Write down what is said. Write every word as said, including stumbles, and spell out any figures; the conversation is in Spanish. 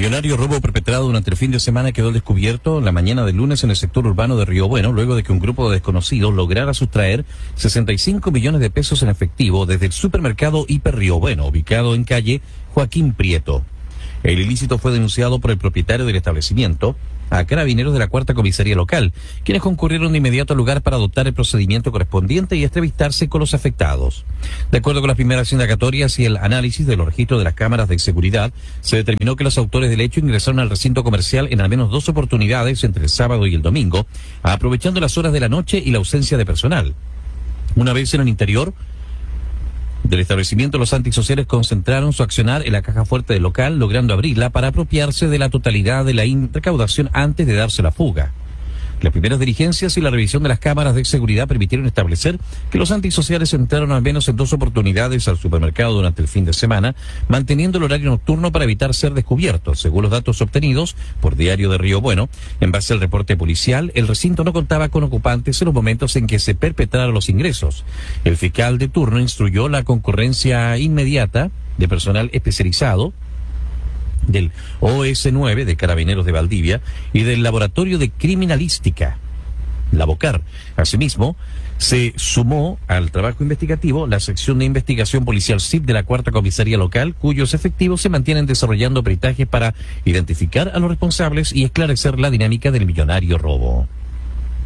millonario robo perpetrado durante el fin de semana quedó al descubierto la mañana del lunes en el sector urbano de Río Bueno, luego de que un grupo de desconocidos lograra sustraer sesenta y cinco millones de pesos en efectivo desde el supermercado Hiper Río Bueno, ubicado en calle Joaquín Prieto. El ilícito fue denunciado por el propietario del establecimiento a carabineros de la cuarta comisaría local, quienes concurrieron de inmediato al lugar para adoptar el procedimiento correspondiente y entrevistarse con los afectados. De acuerdo con las primeras indagatorias y el análisis de los registros de las cámaras de seguridad, se determinó que los autores del hecho ingresaron al recinto comercial en al menos dos oportunidades entre el sábado y el domingo, aprovechando las horas de la noche y la ausencia de personal. Una vez en el interior del establecimiento, los antisociales concentraron su accionar en la caja fuerte del local, logrando abrirla para apropiarse de la totalidad de la recaudación antes de darse la fuga. Las primeras diligencias y la revisión de las cámaras de seguridad permitieron establecer que los antisociales entraron al menos en dos oportunidades al supermercado durante el fin de semana, manteniendo el horario nocturno para evitar ser descubiertos. Según los datos obtenidos por Diario de Río Bueno, en base al reporte policial, el recinto no contaba con ocupantes en los momentos en que se perpetraron los ingresos. El fiscal de turno instruyó la concurrencia inmediata de personal especializado del O S nueve de Carabineros de Valdivia y del Laboratorio de Criminalística, Labocar. Asimismo, se sumó al trabajo investigativo la sección de investigación policial S I P de la cuarta comisaría local, cuyos efectivos se mantienen desarrollando peritajes para identificar a los responsables y esclarecer la dinámica del millonario robo.